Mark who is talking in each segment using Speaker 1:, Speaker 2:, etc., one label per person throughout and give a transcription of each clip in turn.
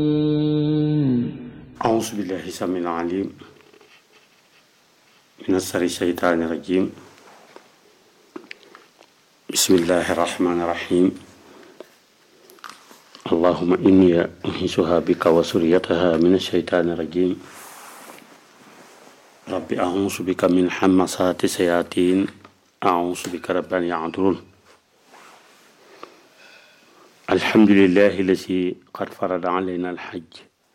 Speaker 1: أعوذ بالله السميع العليم من الشر الشيطان الرجيم بسم الله الرحمن الرحيم اللهم إني أنيسها بك وسريتها من الشيطان الرجيم رب أعوذ بك من همزات الشياطين أعوذ بك رب أن يحضرون الحمد لله الذي قد فرض علينا الحج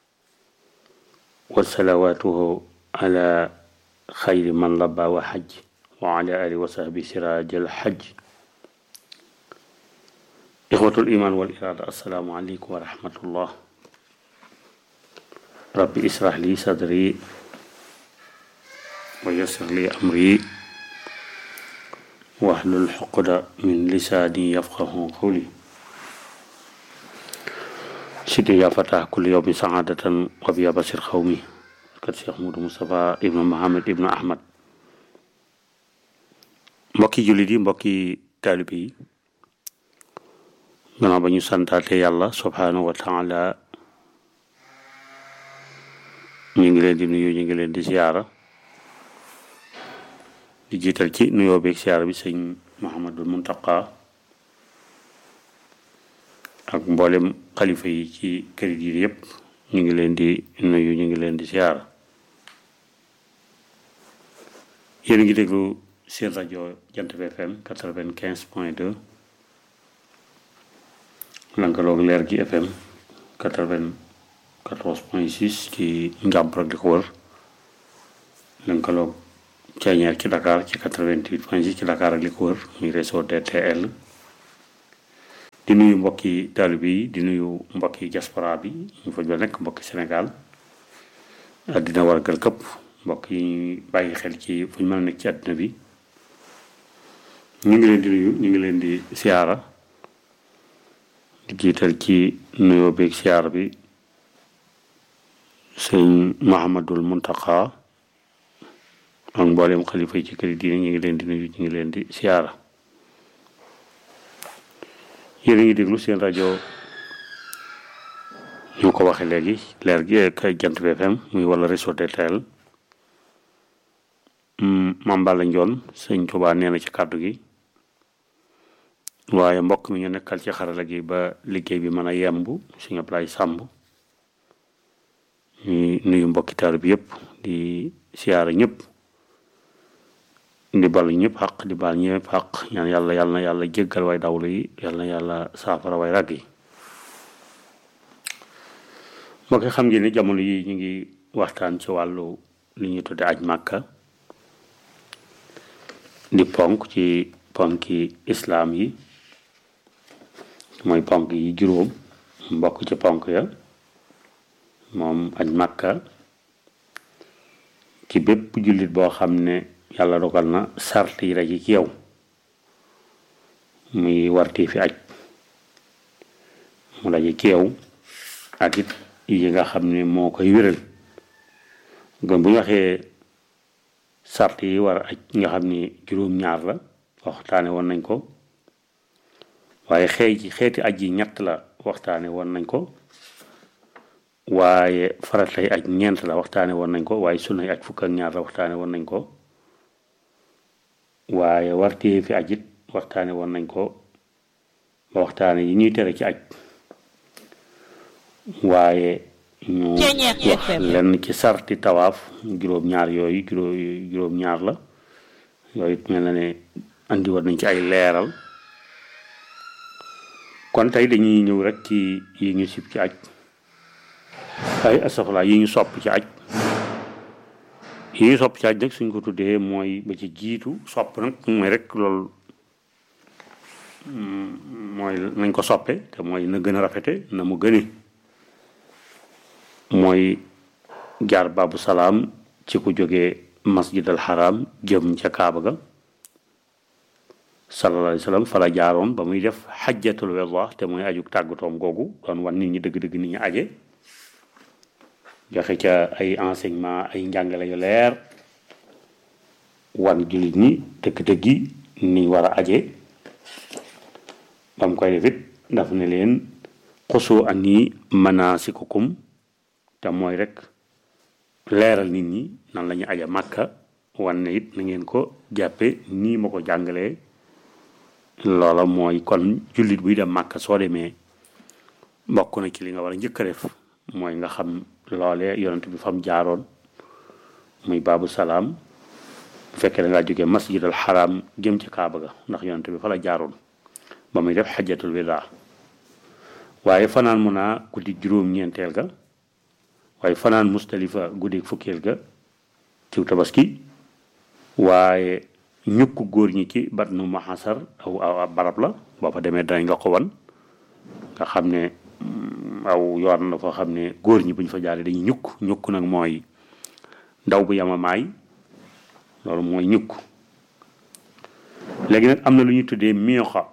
Speaker 1: وصلواته على خير من لبى وحج وعلى آله وصحبه سراج الحج إخوة الإيمان والإرادة السلام عليكم ورحمة الله ربي اشرح لي صدري ويسر لي أمري واحلل عقدة من لساني يفقه قولي سيدي يا فتاح كل يوم سعادة وبيا بشر قومي kat Cheikh Moudou Moustapha ibnu Mohamed ibnu Ahmad mbokki jullit yi mbokki taalibe yi gannaaw ba ñu santaate yàlla subhanahu wa taala ñu ngi leen di nuyu ñu ngi leen di siyaara di jiital ci nuyoo beeg siyaara bi sëñ Mouhamadul Muntaqa ak mboolem xalifa yi ci kër yi yëpp ñu ngi leen di nuyu ñu ngi leen di siyaara yéen a ngi déglu seen rajo Jant bi FM 95.2 lëkkaloog Leer gi FM 94.6 ci Njàmbur ak li ko wër lëkkaloog Ceeñeer ci Dakar ci 88.6 ci Dakar ak li ko wër muy réseau DTL di nuyu mbokki taalibe yi di nuyu mbokki diaspora bi ñu fa jël nekk mbokki Sénégal àddina wargal këpp mbokk yi ñuy bàyyi xel ci fu ñu mën a nekk ci àddina bi ñu ngi leen di nuyu ñu ngi leen di siyaara di jiital ci nuyoo beeg siyaara bi sëñ Mahamadul Muntaqa ak mboolem xalifa yi ci kër yi diine ñu ngi leen di nuyu ñu ngi leen di siyaara yéen a ngi déglu seen rajo ñu ko waxee léegi Leer gi ak Jant bi FM muy wala réseau DTL Mame Balla Ndione sëñ Tuubaa nee na ci kàddu gi waaye mbokk mi ñu nekkal ci xarala gi ba liggéey bi mën a yemb sëñ Ablaye Samb ñu nuyu mbokki taal bi yëpp di siyaara ñëpp di bal ñëpp xaq di baal ñëpp xaq ñaan yàlla na yàlla jéggal way dawlu yi yàlla na yàlla saafara way ràgg yi mbokk xam ngeen ni jamono yi ñu ngi waxtaan ci wàllu li ñuy tudde aj màkka di ponk ci ponki islaam yi mooy ponk yi juróom mbokk ci ponk ya moom aj màkka ci bépp jullit boo xam ne yàlla dogal na sart yi daje ci yow muy warti fi aj mu daje ci yow ak it yi nga xam ne moo koy wéral gën bu ñu waxee sart yi war aj nga xam ne juróom-ñaar la waxtaane woon nañ ko waaye xeeti aj yi ñett la waxtaane woon nañ ko waaye faratay aj ñeent la waxtaane woon nañ ko waaye sunnay aj fukk ak ñaar la waxtaane woon nañ ko waaye wartee fi aj it waxtaane woon nañ ko ba waxtaane yi ñuy tere ci aj waaye ñu wax lenn ci sarti tawaaf juróom-ñaar yooyu juróom-ñaar la yooyu mel na ne andi war nañ ci ay leeral kon tey dañuy ñëw rek ci yi ñu sib ci aj ay asafala yi ñu sopp ci aj yi ñu sopp ci aj nag suñ ko tuddee mooy ba ci jiitu sopp nag mooy rek loolu mooy nañ ko soppe te mooy na gën a rafete na mu gëne mooy jaar baabu salaam ci ku jógee masjid al haram jëm ca kaaba ga sallallahu alayhi wa sallam fa la jaaroon ba muy def xajjatul wada te mooy aju tàggatoom googu doon wan nit ñi dëgg-dëgg nit ñi aje joxe ca ay enseignement ay njàngale yu leer wan jullit ñi dëgg-dëgg yi ni war a aje ba mu koy def it daf ne leen xusoo ani manasikukum te mooy rek leeral nit ñi nan la ñu aja màkka wan ne it na ngeen ko jàppe nii ma ko jàngalee loola mooy kon jullit buy dem màkka soo demee bokk na ci li nga war a njëkk a def mooy nga xam loolee yonent bi fam jaaroon muy baabu salaam bu fekkee da ngaa jógee masjidal xaraam jëm ci kaaba ga ndax yonent bi fa la jaaroon ba muy def xajjatul widaa waaye fanaan mun naa guddi juróom-ñeenteel ga waaye fanaan mustalifa guddi fukkeel ga ciw tabaski waaye ñukk góor ñi ci batnu mahasar aw barab la boo fa demee danañ nga ko wan nga xam ne aw yoon la foo xam ne góor ñi buñ fa jaaree dañuy ñukk nag mooy ndaw bu yamamaay loolu mooy ñukk léegi nag am na lu ñuy tuddee meeqa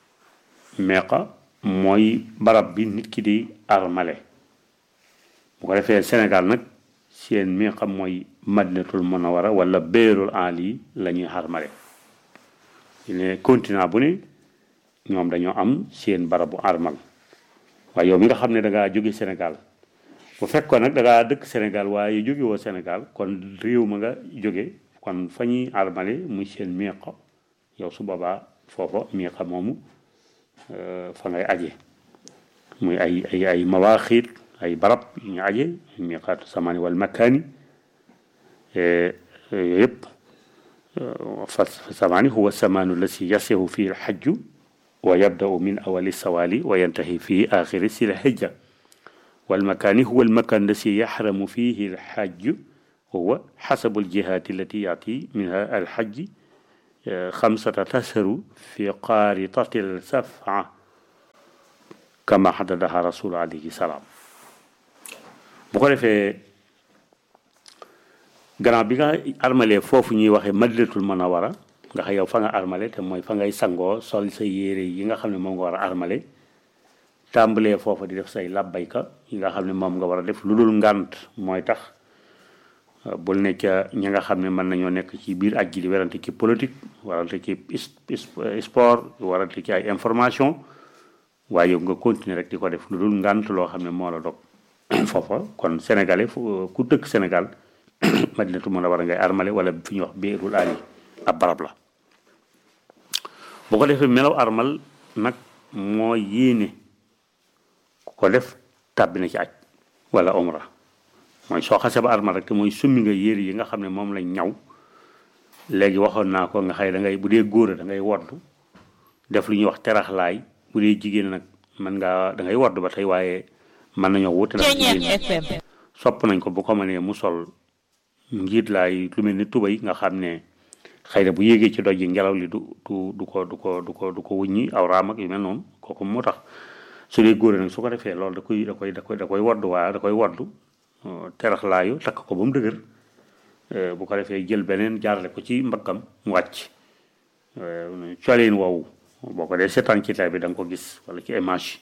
Speaker 1: mooy barab bi nit ki di armale bu ko defee Sénégal nag seen meeqa mooy madinatul munawara wala béerul ali la ñuy armale ne continent bu ne ñoom dañoo am seen barabu armal waaye yow mi nga xam ne da ngaa jóge Sénégal bu fekkoon nag da ngaa dëkk Sénégal waaye jóge woo Sénégal kon réew ma nga jóge kon fa ñuy armale muy seen meeqa yow su boobaa foofa meeqa moomu fa ngay aje muy ay mawaaxiit ay barab yu ñu aje miqaatu samaani wal makaani yooyu yëpp fa samaani huwa samaanu lasi yasihu fii alxajju wa yabdau min awali sawaali wa yantahi fii axiri sil hijja wal makaani huwa almakaan lasi yaxramu fihi alxajju huwa xasabu aljihaati allati yaati minha alxajji xamsata tasharu fi qaaritati alsafa kama xadadaha rasul alayhi salaam bu ko defee gannaaw bi nga armalee foofu ñuy waxee madinatul munawara nga xam yow fa nga armale te mooy fa ngay sangoo sol sa yére yi nga xam ne moom nga war a armale tàmbalee foofa di def say labbayka yi nga xam ne moom nga war a def lu dul ngànt mooy tax bul ne ca ñi nga xam ne mën nañoo nekk ci biir aj ji di werante ci politique warante ci sport warante ci ay information waaye yow nga continuer rek di ko def lu dul ngànt loo xam ne moo la dog foofa kon sénégalais ku dëkk Sénégal madinatu mën a war a ngay armale wala fi ñuy wax biirul ali ab barab la bu ko defee melaw armal nag moo yéene ku ko def tàbbi na ci aj wala omra mooy soo xasee ba armal rek te mooy summi nga yére yi nga xam ne moom lañ ñaw léegi waxoon naa ko nga xëy da ngay bu dee góor da ngay woddu def lu ñuy wax teraxlaay bu dee jigéen nag mën ngaa da ngay woddu ba tey waaye mën nañoo wute nag jigéen sopp nañ ko bu ko mënee mu sol njiit laay lu mel ni tubay nga xam ne xëy na bu yéegee ci doj yi ngelaw li du ko wuññi aw raam ak yu mel noonu kooku moo tax su dee góor nag su ko defee loolu da koy woddu waaye da koy woddu teraxlaayu takk ko ba mu dëgër bu ko defee jël beneen jaarale ko ci mbaggam mu wàcc coleen woowu boo ko dee seetaan ci télé bi da nga ko gis wala ci image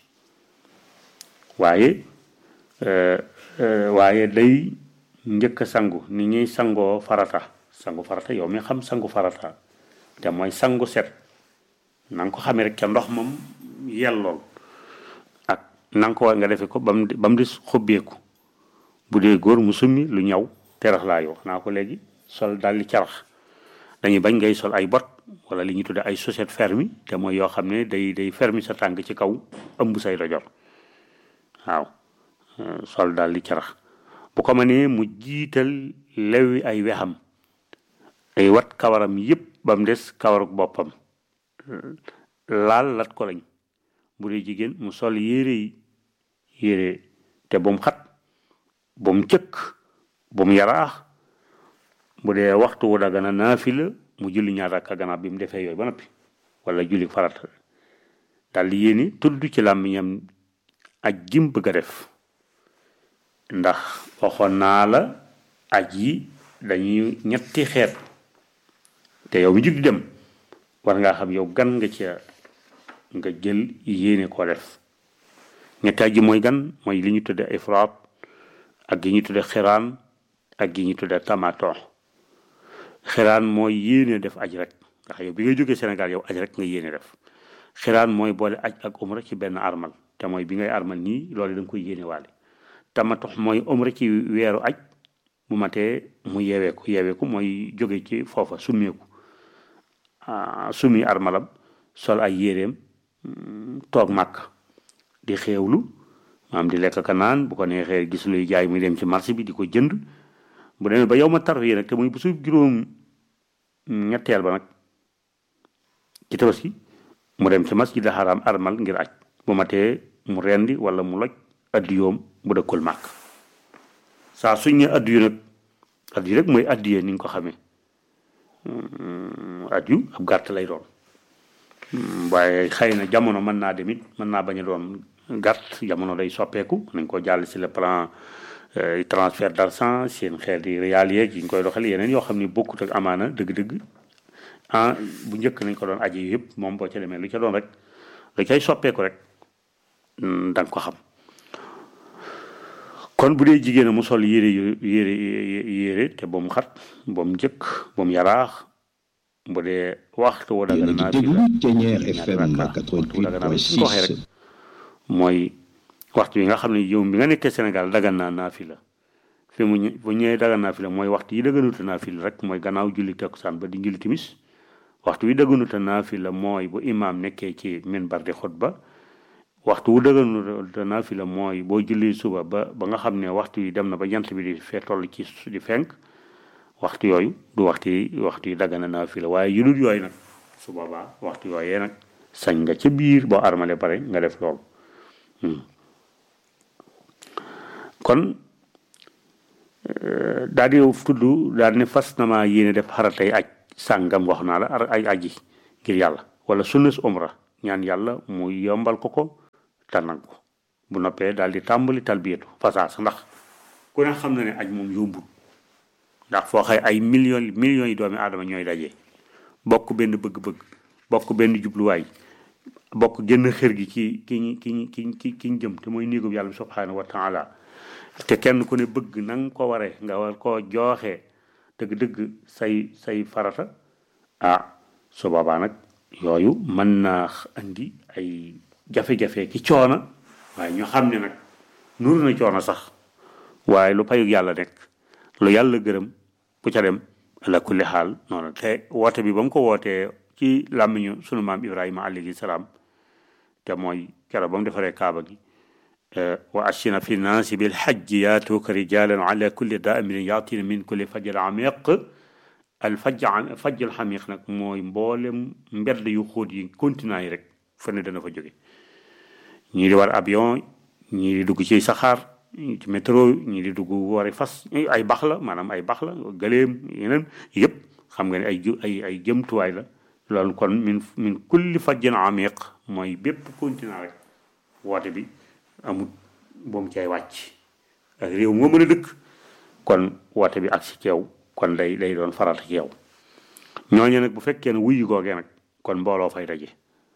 Speaker 1: waaye day njëkk a sangu ni ñuy sangoo farata yow mi xam sangu farata te mooy sangu set na nga ko xamee rek ca ndox moom yellool ak na nga ko war nga defee ko ba mu des xubbeeku bu dee góor mu summi lu ñaw terax laa yoo naa ko léegi sol daal di carax dañuy bañ ngay sol ay bot wala li ñuy tudde ay chaussette fermi te mooy yoo xam ne day fermi sa tànk ci kaw ëmb say dojor waaw sol daal di carax bu ko mënee mu jiital lewi ay wexam ay wat kawaram yépp ba mu des kawaruk boppam laal lat ko lañ bu dee jigéen mu sol yére te bu mu xat bu mu cëkk bu mu yaraax bu dee waxtu wu dagana naafila mu julli ñaar rakka gannaaw bi mu defee yooyu ba noppi wala julli farata daal di yéene tudd ci làmmiñam aj jim bëgg a def ndax waxoon naa la aj yi dañuy ñetti xeet te yow mi jug di dem war ngaa xam yow gan nga ca nga jël yéene koo def ñetti aj yi mooy gan mooy li ñu tudde ifraat ak gi ñu tudde xiraan ak gi ñu tudde tamato xiraan mooy yéene def aj rek ndax yow bi ngay jógee Sénégal yow aj rek nga yéene def xiraan mooy boole aj ak umra ci benn armal te mooy bi ngay armal nii loolu da nga koy yéene waale. tamattu mooy umra ci weeru aj bu matee mu yeeweeku mooy jóge ci foofa summeeku sumi armalam sol ay yéreem toog màkk di xeewlu maam di lekk ka naan bu ko neexee gis luy jaay muy dem ci marché bi di ko jënd bu demee ba yow ma tarwiya nag te muy bu su juróom ñetteel ba nag ci tabaski mu dem ci masjid haram armal ngir aj bu matee mu rendi wala mu loj addiyoom bu dëkkul màkk saa suñ ne addiyu nag addiyu rek mooy addiyee ni nga ko xamee addiyu ab gàtt lay doon waaye xëy na jamono mën naa demit mën naa bañ a doon gàtt jamono day soppeeku nañ ko jàll si le plan transfert d'argent seen xeet yi réal yeeg yi ñu koy doxale yeneen yoo xam ne bokkut ak amaana dëgg-dëgg bu njëkk nañ ko doon aji yu yëpp moom boo ca demee lu ca doon rek lu cay soppeeku rek da nga ko xam kon bu dee jigéen mu sol yére te ba mu xat ba mu njëkk ba mu yaraax bu dee waxtu wa dagal naa fi la mooy waxtu yi nga xam ne yow bi nga nekkee Sénégal dagan naa naafila fi mu bu ñëwee dagan naafila mooy waxtu yi dëgganuta naafila rek mooy gannaaw julli takkusaan ba di julli timis waxtu wi dëgganuta naafila mooy bu imaam nekkee ci minbar di xutba waxtu wu dëgganuta naafila mooy boo julli suba ba nga xam ne waxtu yi dem na ba jant bi di fee toll ci di fenk waxtu yooyu du waxtu yi daggana naafila waaye yu dul yooyu nag su boobaa waxtu yooyee nag sañ nga ca biir boo armale pare nga def loolu kon daal di tudd daal ne fas na maa yéene def xaratay aj sàngam wax naa la ay aji ngir yàlla wala sunnas umra ñaan yàlla mu yombal ko te nangu ko bu noppee daal di tàmbali talbiyatu fasaas ndax ku ne xam na ne aj moom yombul ndax foo xëy ay millions yi doomi aadama ñooy daje bokk benn bëgg-bëgg bokk benn jubluwaay bokk génn xër gi ki ñu jëm te mooy néegub yàlla bi subhaanahu wa taala te kenn ku ne bëgg na nga ko waree nga war koo jooxee dëgg-dëgg say farata su boobaa nag yooyu mën naa andi ay jafe-jafe ki coona waaye ñoo xam ne nag nuru na coona sax waaye lu payug yàlla nekk lu yàlla gërëm ku ca dem ala kulli xaal noonu te woote bi ba mu ko wootee ci làmmiñu sunu maam Ibrahima alayhi salaam te mooy keroog ba mu defaree kaaba gi wa ashina fi naasi bil hajji yaatuuka rijaalan ala kulli daamirin yaatina min kulli fajjin amiq al fajjul xamiq nag mooy mboolem mbedd yu xóot yi continent yi rek fa ne dana fa jóge ñii di war avion ñii di dugg ci saxaar ci métro ñii di dugg wari fas ay bax la maanaam ay bax la gëléem yeneen yëpp xam nga ne ay jëmtuwaay la loolu kon min kulli fajjin amiq mooy bépp continent rek woote bi amul boom cay wàcc ak réew moo mën a dëkk kon woote bi ak si ci yow kon day doon farata ci yow ñooñu nag bu fekkee ne wuyu googee nag kon mbooloo fay daje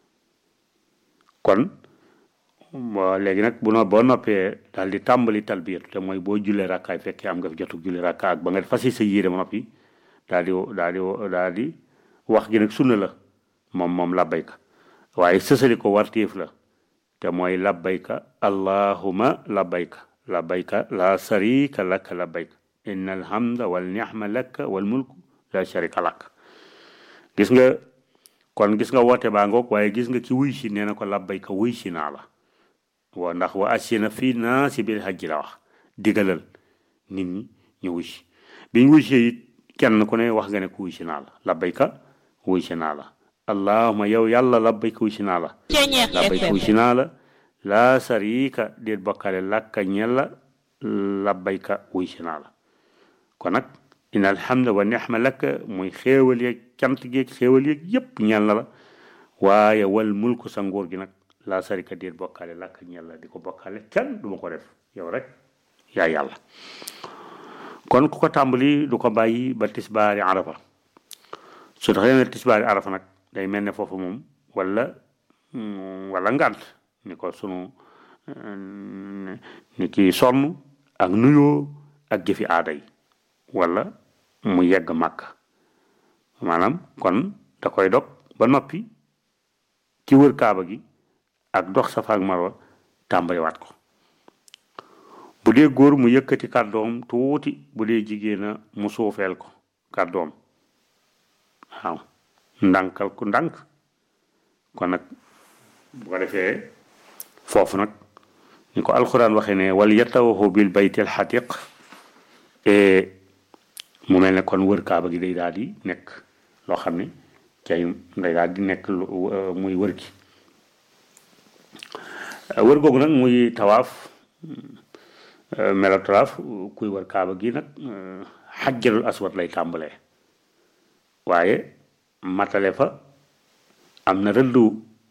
Speaker 1: kon léegi nag boo noppee daal di tàmbali talbiyatu te mooy boo jullee rakkaay fekkee am nga fi jotu julli rakka ak ba nga fasi sa yére ma noppi daal di wax gi nag sunna la moom labbayka waaye sësali ko wartéef la te mooy labbayka allahuma labbayka la sharika laka labbayka inna alhamda wal ni'ma laka wal mulku la sharika lak gis nga woote baa ngoog waaye gis nga ki wuy si nee na ko labbayka wuy si naa la waaw ndax wa asina fii naasi bil hajji la wax digalal nit ñi ñu wuy si biñ wuy si it kenn ku ne wax nga ne ko wuy si naa la labbayka wuy si naa la allahuma yow yàlla labbayka wuy si naa la labbayka wuy si naa la laa sarika déet bokkale lakka ñella labbayka wuy si naa la kon nag inna alhamda wa nihma lakka muy xéewal yeeg cant geeg xéewal yeeg yépp ñeel na la waaye wal mulku sa nguur gi nag laa sarika déet bokkale lakka ñella di ko bokkale kenn du ma ko def yow rek yaa yàlla kon ku ko tàmbali du ko bàyyi ba tisbaari arafa su taxee ne tisbaari arafa nag day mel ne foofu moom wala ngànt ni ko sunu ni ki sonn ak nuyoo ak jëfi aada yi wala mu yegg màkk maanaam kon da koy dog ba noppi ci wër kaaba gi ak dox safa ak marwa tàmbaliwaat ko bu dee góor mu yëkkati kàddoom tuuti bu dee jigéen a mu suufeel ko kàddoom waaw ndànkal ku ndànk kon nag bu ko defee foofu nag ni ko alxuraan waxee ne wal yatawahu bil baytil xatiq mu mel ne kon wër kaaba gi day daal di nekk loo xam ne cay day daal di nekk muy wër gi wër googu nag muy tawaaf melo tawaaf kuy wër kaaba gi nag xajjarul aswad lay tàmbalee waaye matale fa am na rëdd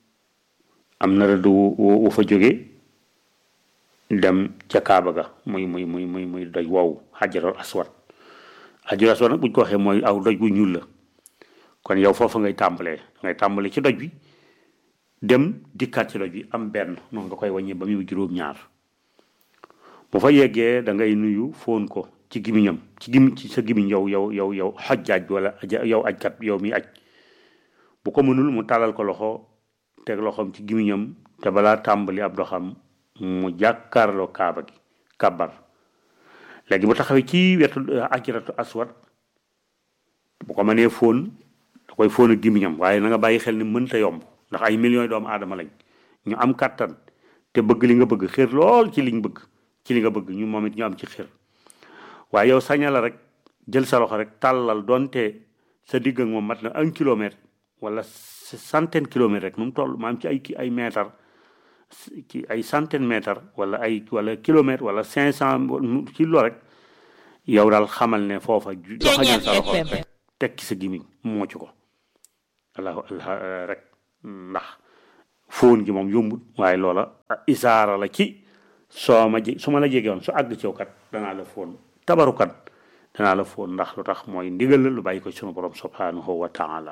Speaker 1: wu fa jóge dem ca kaaba ga muy doj wow xajjarul aswad xajjarul aswad nag buñ ko waxee mooy aw doj bu ñuul la kon yow foofa ngay tàmbalee ci doj bi dem dikkaat ci doj bi am benn noonu nga koy wàññi ba muy juróom-ñaar bu fa yeggee da ngay nuyu fóon ko ci gimiñam ci sa gimiñ yow xajjaaj bi wala yow ajkat yow mi aj bu ko mënul mu tàllal ko loxo teg loxoom ci gimiñam te balaa tàmbali ab doxam mu jàkkaarloo kaaba gi kàbbar léegi bu taxawee ci wetu ajratu aswad bu ko mënee fóon da koy fóon ak gimiñam waaye na nga bàyyi xel ni mënta yomb ndax ay millions doomu aadama lañ ñu am kàttan te bëgg li nga bëgg xër lool ci liñ bëgg ci li nga bëgg ñu moom it ñu am ci xër waaye yow saña la rek jël sa loxo rek tàllal donte sa digg ak moom mat na 1 kilomètre wala centaine kilomètre rek nu mu toll maam ci ay mètre ci ay centaine mètre wala kilomètre wala 500 kilo rek yow daal xamal ne foofa joxañal sa loxo rek teg ci sa gimiñ moocu ko allahu rek ndax fóon gi moom yombut waaye loola isaara la ci su ma la jege woon su àgg ci yow kat danaa la fóon tabarukat danaa la fóon ndax lu tax mooy ndigal la lu bàyyi ko sunu borom subhanahu wa taala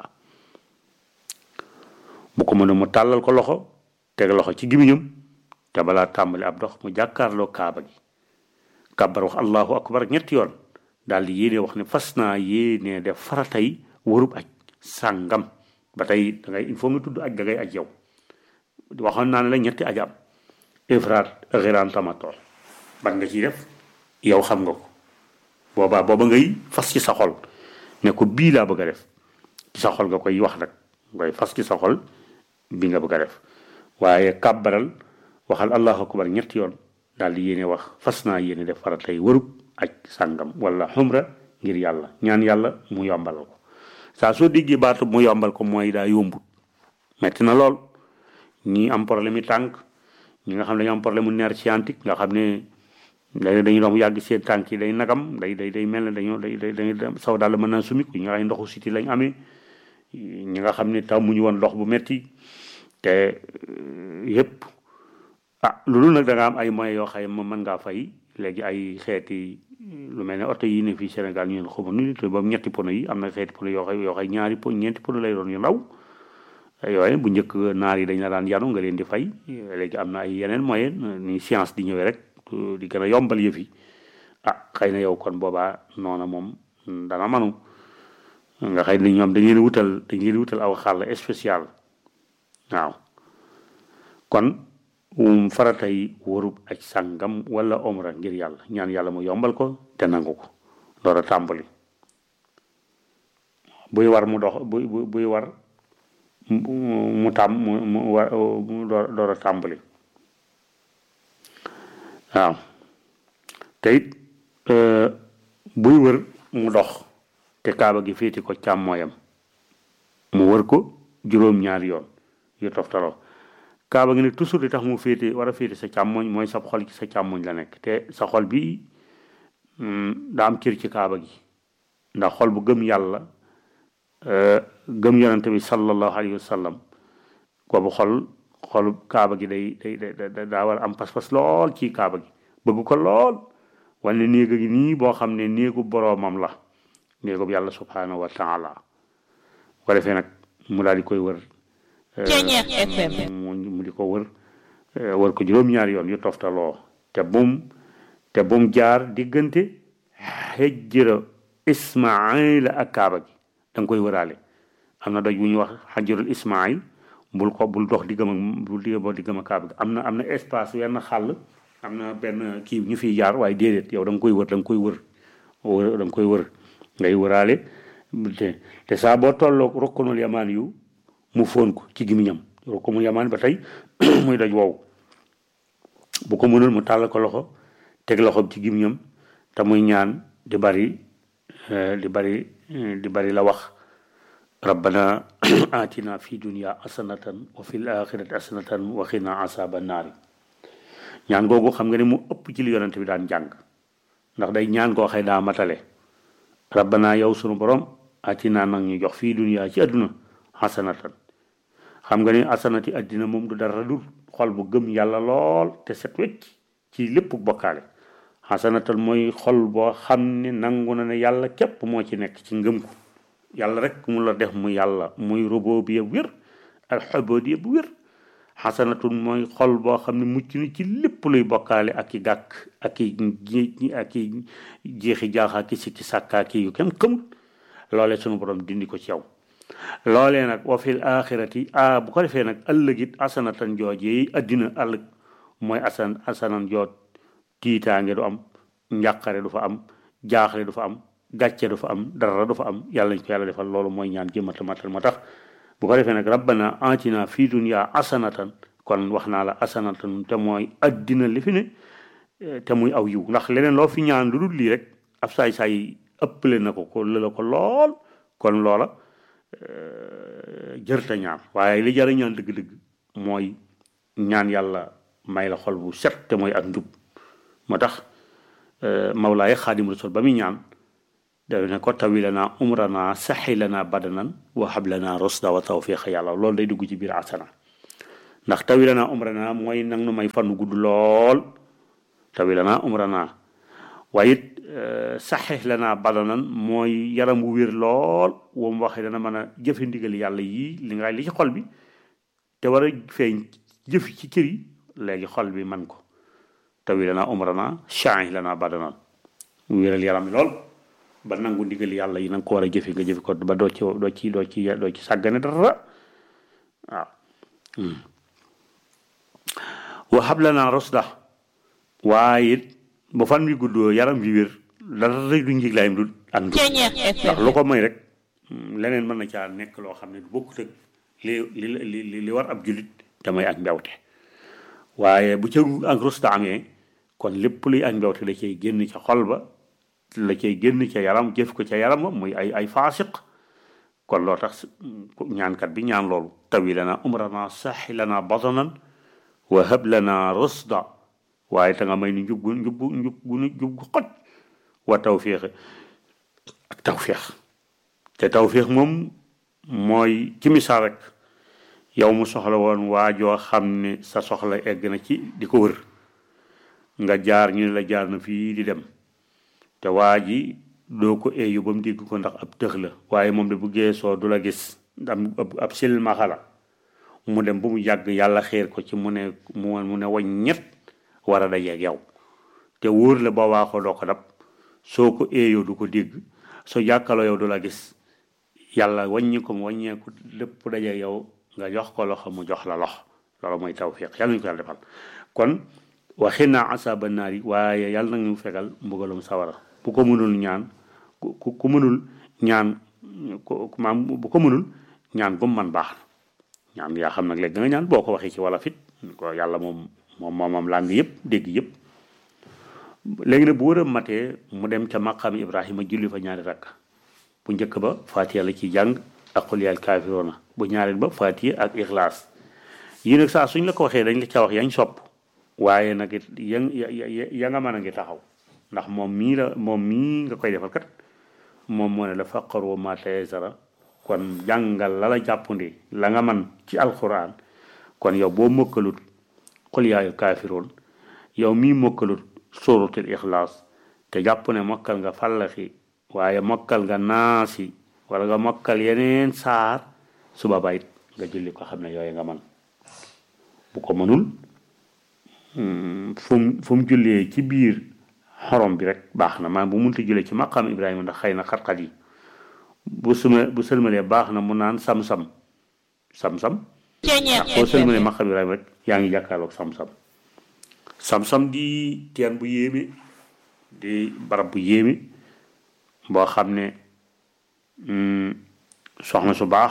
Speaker 1: bu ko mën a mu tàllal ko loxo teg loxo ci gimiñam te balaa tàmbali ab dox mu jàkkaarloo kaaba gi kàbbar wax allahu akbar 3 yoon daal di yéene wax ne fas naa yéene def faratay warub aj sàngam ba tey da ngay il faut nga tudd aj da ngay aj yow waxoon naa ne la 3 aj am ifraat xiraan tamatoo ban nga ciy def yow xam nga ko booba ngay fas ci sa xol ne ko bii laa bëgg a def ci sa xol nga koy wax nag ngay fas ci sa xol bi nga bëgg a def waaye kàbbaral waxal allahu akbar 3 yoon daal di yéene wax fas naa yéene def faratay warub aj sàngam wala xumra ngir yàlla ñaan yàlla mu yombalal ko saa soo déggee baatu mu yombal ko mooy daa yombut metti na lool ñi am problème yi tànk ñi nga xam ne dañu am problème mu nerf sciatique nga xam ne dañuy doon yàgg seen tànk yi day nagam day mel ne dañoo saw daal mën naa sumiku ñi nga xam ne ndoxu siti lañ amee ñi nga xam ne tàmmuñu woon ndox bu metti te yëpp loolu nag da nga am ay moyens yoo xam ne mën ngaa fay léegi ay xeeti lu mel ne oto yi ne fii Sénégal ñu ne xaw ma nu te boobu 2 pono yi am na xeeti pono yoo xam 2 pono lay doon yu ndaw yooyu bu njëkk naar yi dañ la daan yanu nga leen di fay léegi am na ay yeneen moyen ni science di ñëwee rek di gën a yombal yëf yi xëy na yow kon boobaa noona moom dana manu nga xëy na ñoom dañ leen wutal aw xàll spécial waaw kon faratay warub aj sàngam wala omra ngir yàlla ñaan yàlla mu yombal ko te nangu ko door a tàmbali buy war mu dox buy war mu door a tàmbali waaw te it buy wër mu dox te kaaba gi féeti ko càmmooyam mu wër ko 2 yoon yu toftaloo kaaba gi ne toujours li tax mu war a féete sa càmmoñ mooy sa xol ci sa càmmoñ la nekk te sa xol bi daa am cër ci kaaba gi ndax xol bu gëm yàlla gëm yonente bi sallallahu alayhi wa sallam boobu xol kaaba gi daa war a am pas-pas lool ci kaaba gi bëgg ko lool wala néega gi nii boo xam ne néegu boroomam la néegu yàlla subhanahu wa taala ko defee nag mu daal di koy wër mu di ko wër ko 2 yoon yu toftaloo te bum jaar diggante xejjira Ismaayil ak kaaba gi da nga koy wëraale am na doj bu ñuy wax xajjarul Ismaayil bul dox diggam ak bul diggam ak kaaba gi am na espace wenn xàll am na benn kii ñu fiy jaar waaye déedéet yow da nga koy wër da nga koy wër ngay wëraale te saa boo tolloog rokkanul yamaan yu mu fóon ko ci gimiñam rokkanul yamaan ba tey muy doj wow bu ko mënul mu tàll ko loxo teg loxo ci gimiñam te muy ñaan di bari la wax rabbana atina fi dunya hasanatan wa fil axirati hasanatan wa qina asaba naari ñaan googu xam nga ne mu ëpp ci li yonent bi daan jàng ndax day ñaan koo xëy daa matale rabbana yow sunu borom atina nag ñu jox fii dunya ci àdduna hasanatan xam nga ni hasanati àddina moom du dara dul xol bu gëm yàlla lool te set wecc ci lépp bokkaale hasanatan mooy xol boo xam ne nangu na ne yàlla képp moo ci nekk ci ngëm ko yàlla rek mu la def mu yàlla muy rububiyya bu wér ak ubudiyya bu wér xasanatun mooy xol boo xam ne mucc na ci lépp luy bokkaale ak i gàkk ak i jeexi jaaxa ki sikki sàkkaa ki yu kenn xamul loolee sunu borom dindi ko ci yow loolee nag wa fil axirati bu ko defee nag ëllëg it asanatan joojee addina ëllëg mooy asanan jooj tiitaange du am njàqare du fa am jaaxle du fa am gàcce du fa am dara du fa am yàlla ñu ko yàlla defal loolu mooy ñaan jëmata matal moo tax bu ko defee nag rabbana atina fii dunya asanatan kon wax naa la asanatan te mooy addina li fi ne te muy aw yiw ndax leneen loo fi ñaan lu dul lii rek ab saay-saay ëppale na ko lëla ko lool kon loola jërta ñaan waaye li jara ñaan dëgg-dëgg mooy ñaan yàlla may la xol bu set te mooy ak njub moo tax mawlaay xaadim rasul ba muy ñaan dafa ne ko tawi lana umrana saxi lana badanan wa hab lana rusda wa tawfiqa yàlla loolu day dugg ci biir asana ndax tawi lana umrana mooy nag nu may fannu gudd lool tawi lana umrana waaye it saxi lana badanan mooy yaram wu wér lool woo mu waxee dana mën a jëfe ndigal yàlla yii li ci xol bi te war a feeñ jëf ci cër yi léegi xol bi man ko tawi lana umrana saxi lana badanan wéral yaram bi lool ba nangu ndigal yàlla yi na nga ko war a jëfe nga jëfe ko ba doo ci sàggane dara waaw wa hab lana rusda waaye it bu fan wi guddoo yaram wi wér dara du njiglaayam du ànd ndax lu ko may rek leneen mën na caa nekk loo xam ne du bokkut ak li war ab jullit te may ak mbewte waaye bu ca ak rusda amee kon lépp luy ak mbewte da cay génn ca xol ba la cay génn ca yaram jëf ko ca yaram ba muy ay faasiq kon loo tax ñaankat bi ñaan loolu tawi lana umrana saxi lana badanan wa hab lana rusda waaye ta nga may ni njub gu xoj wa tawfiix ak tawfiix te tawfiix moom mooy ci misaal rek yow mu soxla woon waajoo xam ne sa soxla egg na ci di ko wër nga jaar ñu ne la jaar na fii di dem te waa ji doo ko eeyu ba mu dégg ko ndax ab tëx la waaye moom de bu geesoo du la gis ab silmaxa la mu dem ba mu yàgg yàlla xeer ko ci mu ne wañ ñett war a dajeeg yow te wóor la ba waaxoo doo ko dab soo ko eeyoo du ko dégg soo jàkkaloo yow du la gis yàlla wàññi ko mu wàññeeku lépp dajeeg yow nga jox ko loxo mu jox la loxo loolu mooy tawfiq yàlla ñu ko yàlla defal kon waxi naa asaba naari waaye yàlla nag ñu fegal mbugalum sawara bu ko mënul ñaan ku mënul ñaan bu ko mënul ñaan gum man baax na ñaan yaa xam nag léegi da nga ñaan boo ko waxee ci wala fit ko yàlla moom làng yëpp dégg yëpp léegi nag bu war a matee mu dem ca maqaam Ibrahima julli fa ñaari rakk bu njëkk ba Faatiha la ci jàng ak qul yaal kaafiroona bu ñaareel ba Faatiha ak Ixlaas yii nag saa suñ la ko waxee dañ la ca wax yañ sopp waaye nag it ya nga mën a ngi taxaw ndax moom mii nga koy defal kat moom moo ne la faqaru ma tayassara kon jàngal la jàppandi la nga man ci alquran kon yow boo mokkalut qul yaal kaafiroon yow mii mokkalut suratul Ixlaas te jàpp ne mokkal nga fallaxi waaye mokkal nga naasi wala nga mokkal yeneen saar suba bayit nga julli ko xam ne yooyu nga man bu ko mënul fu mu jullee ci biir xorom bi rek baax na maanaam bu munta jullee ci maqaam Ibrahima ndax xëy na xat-xat yi bu sëlmalee baax na mu naan sam-sam ndax boo sëlmalee maqam Ibrahima rek yaa ngi jàkkaarloog sam-sam sam-sam di teen bu yéeme di barab bu yéeme boo xam ne soxna su baax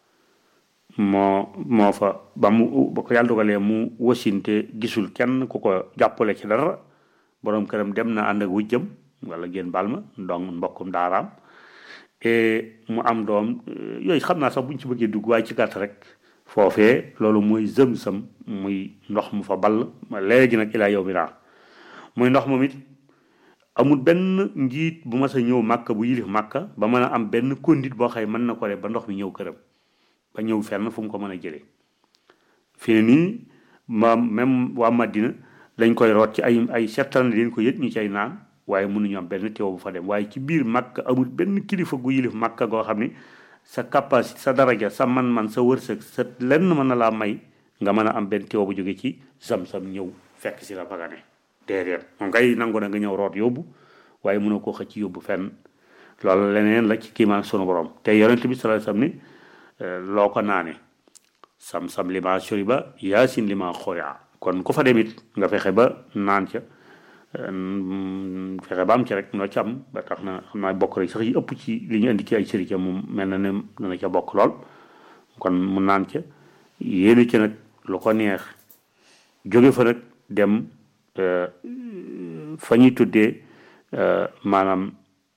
Speaker 1: moo fa ba ko yàlla dogalee mu wasinte gisul kenn ku ko jàppale ci dara borom këram dem na ànd ak wujjam wala ngeen baal ma donc mbokkum daaraam mu am doom yooyu xam naa sax buñ ci bëggee dugg waaye ci gàtt rek foofee loolu muy zëm-sam muy ndox mu fa ball léegi nag ilaa yow mi naa muy ndox moom it amul benn njiit bu mas a ñëw màkka bu yilif màkka ba mën a am benn conduite boo xëy mën na ko def ba ndox mi ñëw këram ba ñëw fenn fu mu ko mën a jëlee fi ne nii même waa Madina dañ koy root ci ay settan dañ ko yët ñu cay naan waaye mënuñu am benn teew bu fa dem waaye ci biir màkk amul benn kilifa gu yilif màkka goo xam ne sa capacité sa daraja sa man-man sa wërsëg sa lenn mën na laa may nga mën a am benn teew bu jóge ci sam-sam ñëw fekk si la bagane déedéet moom ngay nangu na nga ñëw root yóbbu waaye mënoo koo xëcc yóbbu fenn loolu leneen la ci kiimaan sunu borom te yonent bi sallallahu alayhi wasallam ni loo ko naane sam-sam li ma sori ba yaasin li ma xooyaa kon ku fa demit nga fexe ba naan ca fexe ba am ca rek noo ca am ba tax na xam naa bokk rek sax yi ëpp ci li ñu indi ci ay sëri ca moom mel na ne dana ca bokk lool kon mu naan ca yéene ca nag lu ko neex jóge fa nag dem fa ñuy tuddee maanaam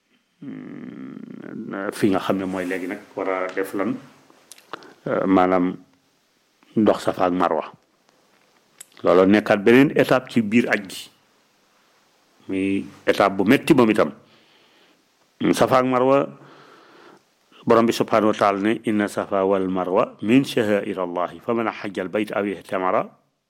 Speaker 1: fi nga xam ne mooy léegi nag war a def lan maanaam ndox Safa ak Marwa loolu nekkaat beneen étape ci biir aj gi muy étape bu metti moom itam Safa ak Marwa borom bi subhanahu wa taala ne inna safa wal marwa min sha'air allahi fa man hajja al bayt aw ihtamara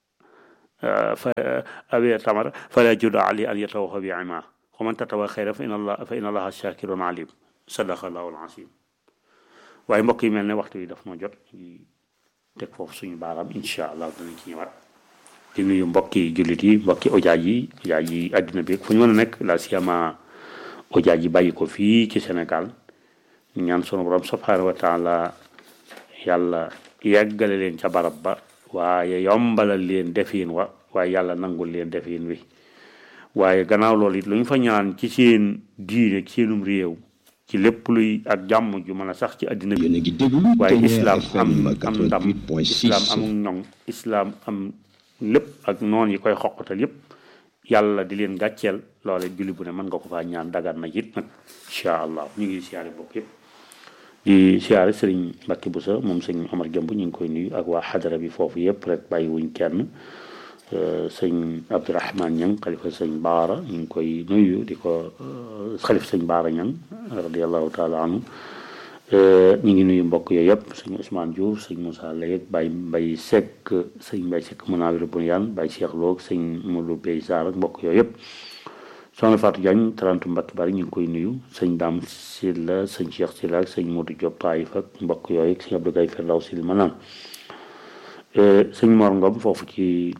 Speaker 1: fala junaha alayhi an yatawafa bihimaa wa man tatawwa khayran fa inna allaha shakirun alim sadaqa allahu al-azim waaye mbokk yi mel ne waxtu yi daf noo jot teg foofu suñu baaraam incha allah danañ ci ñëwaat di nuyu mbokki jullit yi mbokki ojaaj yi àddina bi fu ñu mën a nekk la siyama ojaaj yi bàyyi ko fii ci Sénégal ñaan sunu borom subhanahu wa taala yàlla yeggale leen ca barab ba waaye yombalal leen defin wa waaye yàlla nangul leen defin wi waaye gannaaw loolu it lu ñu fa ñaan ci seen diine ci seenum réew ci lépp luy ak jàmm ju mën a sax ci àddina bi waaye islam am ndam islam amul ñoŋ islam am lépp ak noon yi koy xoqatal yépp yàlla di leen gàcceel loole julli bu ne mën nga ko faa ñaan dagan na it nag incha allah ñu ngi siyaare bokk yëpp di siyaare sëriñ Mbacke Boussa moom sëñ Omar Jëmb ñu ngi koy nuyu ak waa xadara bi foofu yëpp rek bàyyi wuñ kenn sëñ Abdourahman Ñang xalifa sëñ Baara ñu ngi koy nuyu di ko xalifa sëñ Baara Ñang radiallahu taala anhu ñu ngi nuyu mbokk yooyu yëpp sëñ Ousmane Diouf sëñ Moussa Lay Baye Mbaye Seck sëñ Mbaye Seck Munawir Bunyan Baye Cheikh Lo sëñ Modou Bey Sarr ak mbokk yooyu yëpp soxna Fatou Diagne tarantu Mbacke Bari ñu ngi koy nuyu sëñ Dame Sylla sëñ Cheikh Sylla ak sëñ Modou Diop Taïf ak mbokk yooyu ak sëñ Abdou Gaye Ferlaw Sylla ma naan sëñ Mor Ngom foofu ci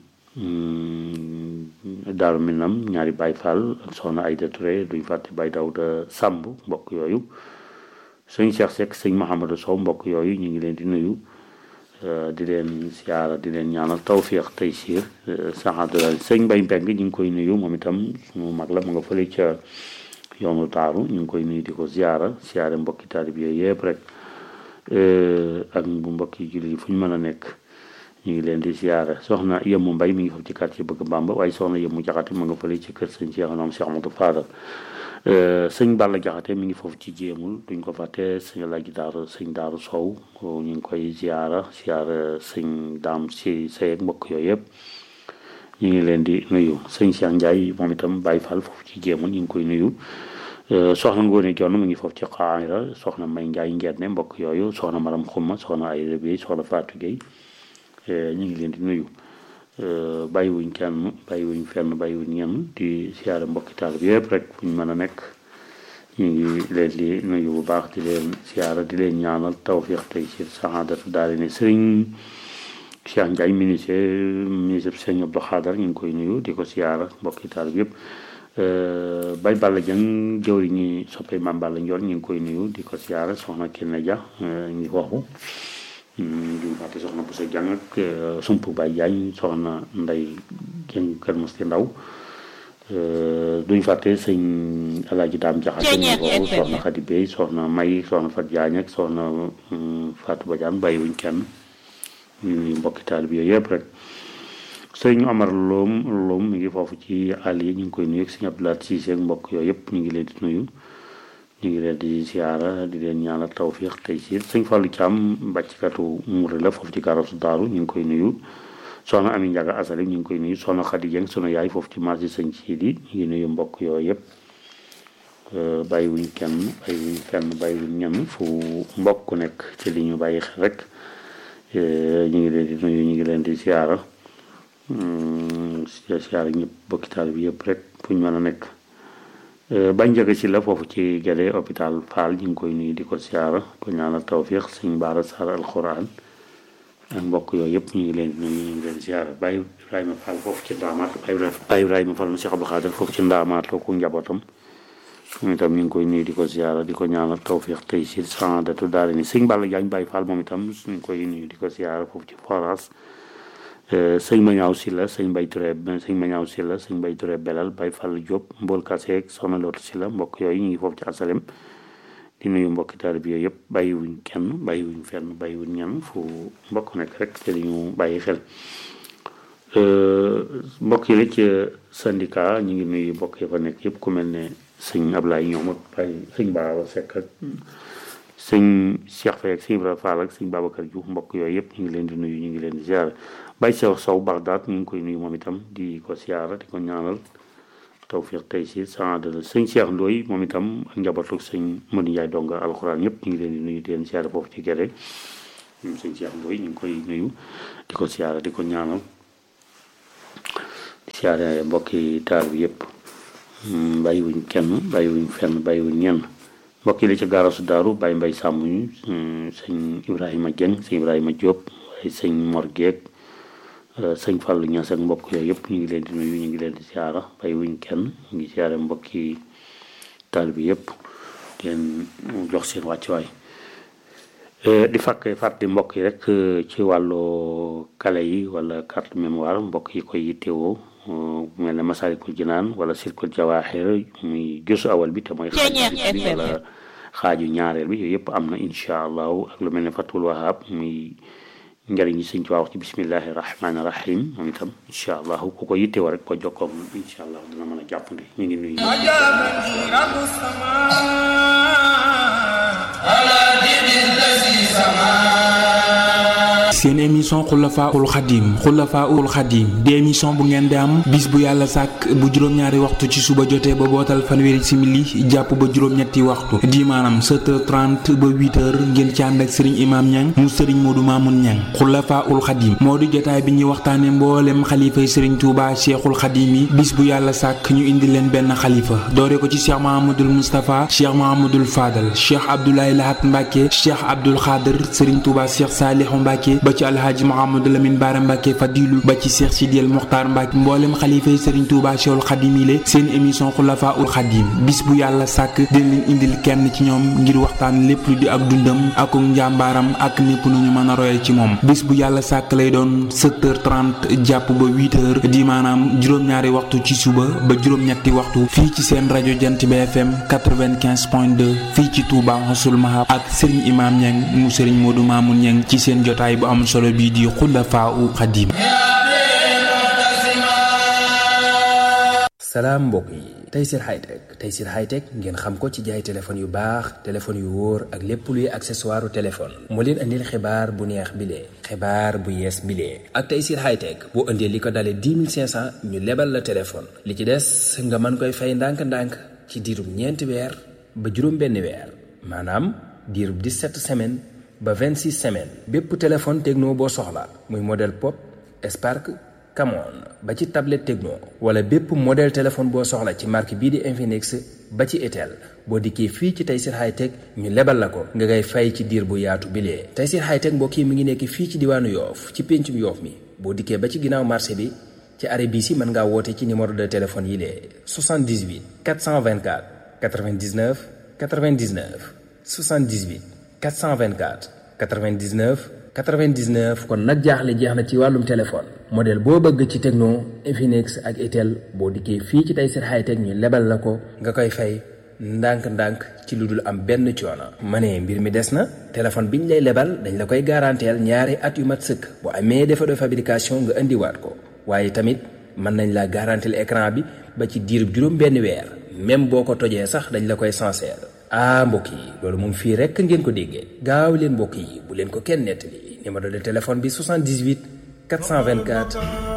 Speaker 1: Daaru Minam ñaari Baye Fall ak soxna Aïda Touré duñ fàtte Baye Daouda Samb mbokk yooyu sëñ Cheikh Seck sëñ Mouhamadou Sow mbokk yooyu ñu ngi leen di nuyu di leen siyaara di leen ñaanal tawfiq taysiir saxaadulal sëñ Mbay Mbeng ñu ngi koy nuyu moom itam suñu mag la mu nga fële ca yoonu taaru ñu ngi koy nuyu di ko siyaare mbokki taalib yooyu yëpp rek ak bu mbokki jullit yi fu ñu mën a nekk ñu ngi leen di siyaare soxna Yemmu Mbay mi ngi foofu ci quartier Bëgg Bamba waaye soxna Yemmu Jaxate ma nga fële ci kër sëñ Cheikh noom Cheikh Amadou Fadal sëñ Balla Jaxate mi ngi foofu ci jéemul duñ ko fàtte sëñ Alaaji Daaru sëñ Daaru Sow ñu ngi koy siyaara sëñ Daam si say ak mbokk yooyu yëpp ñu ngi leen di nuyu sëñ Cheikh Ndiaye moom itam Baye Fall foofu ci jéemul ñu ngi koy nuyu soxna Ngoone Jonn mi ngi foofu ci Xaayra soxna May Ndiaye Ngerne mbokk yooyu soxna Maram Xuma soxna Ayda Bey soxna Fatou Gueye ñu ngi leen di nuyu bàyyiwuñ kenn bàyyiwuñ fenn bàyyiwuñ ñenn di siyaare mbokki taal bi yëpp rek fu ñu mën a nekk ñu ngi leen di nuyu bu baax di leen siyaara di leen ñaanal tawfiq tey ci saxaadatu daal ne sëriñ Cheikh Ndiaye ministre sëriñ Abdou Khadar ñu ngi koy nuyu di ko siyaara mbokki taal bi yëpp Baye Balla Dieng jëwri ñi soppee Mame Balla Ndione ñu ngi koy nuyu di ko siyaara soxna Kine Dia ñu ngi waxu duñ fàtte soxna bu sa jàng ak sump Baye Diagne soxna Ndey Jeng Kër Masti Ndaw duñ fàtte sëñ Alaaji Daam Jaxate boobu soxna Xadi Bey soxna May soxna Fat Diagne ak soxna Fatou Badiane bàyyiwuñ kenn ñu mbokki taalibe yooyu yëpp rek sëñ Omar Loom mi ngi foofu ci àll yi ñu ngi koy nuyu ak sëñ Abdoulaye Cissé ak mbokk yooyu yëpp ñu ngi leen di nuyu ñu ngi leen di siyaara di leen ñaanal tawfiix tey siir sëñ Fallou Thiam bàccikatu muri la foofu ci garasu Daaru ñu ngi koy nuyu soxna Ami Njaga Asali ñu ngi koy nuyu soxna Xadi Jeng sunu yaay foofu ci marché sëñ Sidi ñu ngi nuyu mbokk yooyu yëpp bàyyiwuñ kenn bàyyiwuñ fenn bàyyiwuñ ñenn fu mbokk nekk ci li ñu bàyyi xel rek ñu ngi leen di nuyu ñu ngi leen di siyaara siyaara ñëpp bokki taal bi yëpp rek fu ñu mën a nekk bañ jege si la foofu ci Gede hôpital Fall ñu ngi koy nuyu di ko siyaara ko ñaanal tawfiix sëñ Baara Sarr alxuraan ak mbokk yooyu yëpp ñu ngi leen di nuyu ñu ngi leen di siyaara Baye Ibrahima Fall foofu ci Ndaamaat Baye Ibrahima Fall mu Cheikh Abdou Khadir foofu ci Ndaamaat la ko njabootam moom itam ñu ngi koy nuyu di ko siyaara di ko ñaanal tawfiix tey si sandatu daal ni sëñ Balla Diagne Baye Fall moom itam ñu ngi koy nuyu di ko siyaara foofu ci Foras sëñ Mañaaw Silla sëñ Bay Touré sëñ Mañaaw Silla sëñ Bay Touré Belal Bay Fall Diop Mbool Kaseek soxna Lootu Silla mbokk yooyu ñu ngi foofu ci asalem di nuyu mbokki taalibe bi yooyu yëpp bàyyiwuñ kenn bàyyiwuñ fenn bàyyiwuñ ñenn fu mbokk nekk rek te di ñu bàyyi xel mbokk yi la ci syndicat ñu ngi nuyu mbokk yi fa nekk yëpp ku mel ne sëñ Ablaye ñoom ak sëñ Baaba Sekk ak sëñ Cheikh Faye ak sëñ Ibrahima Fall ak sëñ Babacar Diouf mbokk yooyu yëpp ñu ngi leen di nuyu ñu ngi leen di ziara Baye Cheikh Sow Bagdad ñu ngi koy nuyu moom itam di ko siyaara di ko ñaanal tawfiq tey si saadala sëñ Cheikh Ndoye moom itam ak njabootu sëñ Modou Ndiaye donga alxuraan ñëpp ñu ngi leen di nuyu di leen siyaara foofu ci Gede sëñ Cheikh Ndoye ñu ngi koy nuyu di ko siyaara di ko ñaanal di siyaara mbokki taal bi yëpp bàyyiwuñ kenn bàyyiwuñ fenn bàyyiwuñ ñenn mbokk yi la ci gaarasu Daaru Baye Mbay Sàmm ñu sëñ Ibrahima Dieng sëñ Ibrahima Diop waaye sëñ Mor Guèye sëñ Fallou Niass ak mbokk yooyu yëpp ñu ngi leen di nuyu ñu ngi leen di siyaara bàyyiwuñ kenn ñu ngi siyaare mbokki taal bi yëpp di leen jox seen wàccuwaay di fàttali mbokk yi rek ci wàllu kale yi wala carte mémoire mbokk yi koy yittewoo mel ne Masaalikul Jinaan wala Silkul Jawaaxir muy gëstu awal bi te mooy xaaju bi wala xaaju ñaareel bi yooyu yëpp am na incha allahu ak lu mel ne Fatul Wahab muy njëriñ yi sëñ ci wax ci bismillahi rahmaani rahim moom itam incha allahu ku ko yittewoo rek ko jokkoom incha allah dina mën a jàppandi ñu ngi nuyu
Speaker 2: seen émission xulafaul xadim di émission bu ngeen di am bis bu yàlla sàkk bu juróom-ñaari waxtu ci suba jotee ba bootal fanweeri simili jàpp ba juróom-ñetti waxtu di maanaam 7h30 ba 8h ngeen ci ànd ak sëriñ imam Niang mu sëriñ Modou Mamoun Niang xulafaul xadim moo di jotaay bi ñuy waxtaane mboolem xalifay sëriñ Touba cheikhul xadim yi bis bu yàlla sàkk ñu indi leen benn xalifa doore ko ci cheikh Mahamadul Moustapha cheikh Mahamadul Fadal cheikh Abdoulaye Lahat Mbacke cheikh Abdoul Khader sëriñ Touba cheikh Salihu Mbacke ba ci alhaaji Mouhamadou Lamine Bara Mbacke Fadilu ba ci Cheikh Sidiel Mokhtar Mbacke mboolem xalifa yi Serigne Touba Cheikhul Khadim yi le seen émission Xulafaul Khadim bis bu yàlla sàkk dina leen indil kenn ci ñoom ngir waxtaan lépp lu di ak dundam ak njàmbaaram ak népp nu ñu mën a royal ci moom bis bu yàlla sàkk lay doon 7h30 jàpp ba 8h di maanaam juróom-ñaari waxtu ci suba ba juróom-ñetti waxtu fii ci seen rajo Jant bi FM 95.2 fii ci Touba Xossul Mahab ak Serigne Imam Niang mu Serigne Modou Mamoun Niang ci seen jotaay bu am solo bii di Xulafaul Xadim.
Speaker 3: salaam mbokk yi Tayssir Hightech ngeen xam ko ci jaay téléphone yu baax téléphone yu wóor ak lépp luy accessoire téléphone moo leen andil xibaar bu neex bile xibaar bu yees bile ak Tayssir Hightech boo indee li ko dalee 10 500 ñu lebal la téléphone li ci des nga mën koy fay ndànk-ndànk ci diirub ñeenti weer ba juróom-benni weer maanaam diirub 17 semaines ba 26 semaines bépp téléphone Tecno boo soxla muy modèle Pop Spark Camon ba ci tablette Tecno wala bépp modèle téléphone boo soxla ci marque bii di Infinix ba ci Itel boo dikkee fii ci Tayssir Hightech ñu lebal la ko nga ngay fay ci diir bu yaatu bilee Tayssir Hightech mbokk yi mi ngi nekk fii ci diwaanu Yoof ci péncum Yoof mi boo dikkee ba ci ginnaaw marché bi ci arrêt bii si mën ngaa woote ci numéro de téléphone yi lee 78 424 99 99 78 424 99 99. kon nag jaaxle jeex na ci wàllum téléphone modèle boo bëgg ci Tecno Infinix ak Itel boo dikkee fii ci Tayssir Hightech ñu lebal la ko nga koy fay ndànk-ndànk ci lu dul am benn coono. ma ne mbir mi des na téléphone biñ lay lebal dañ la koy garanteel ñaari at yu mat sëkk bu amee défaut de fabrication nga indiwaat ko waaye tamit mën nañ la garanteel écran bi ba ci diirub juróom benn weer même boo ko tojee sax dañ la koy sincère. mbokk yi loolu moom fii rekk ngeen ko déggee gaaw leen mbokk yi bu leen ko kenn nettali numéro de téléphone bi 78 424